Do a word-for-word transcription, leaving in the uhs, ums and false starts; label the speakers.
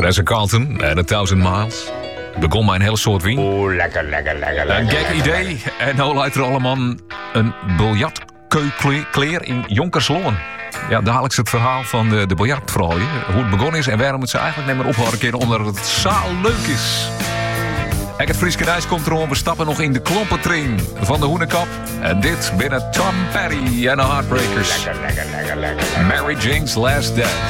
Speaker 1: Teresa Carlton en de Thousand Miles. Begon mijn hele soort wien.
Speaker 2: Oeh, lekker, lekker, lekker, lekker.
Speaker 1: Een gek idee. En nou leidt er allemaal een biljartkleer in Jonkersloon. Ja, dadelijk het verhaal van de, de biljartvrouwen. Hoe het begonnen is en waarom het ze eigenlijk niet meer ophouden keren, omdat het zo leuk is. En het Frieske Nijs komt erom. We stappen nog in de klompentrein van de Hoenekap. En dit binnen Tom Petty en de Heartbreakers.
Speaker 2: Lekker, lekker, lekker, lekker, lekker.
Speaker 1: Mary Jane's Last Dance.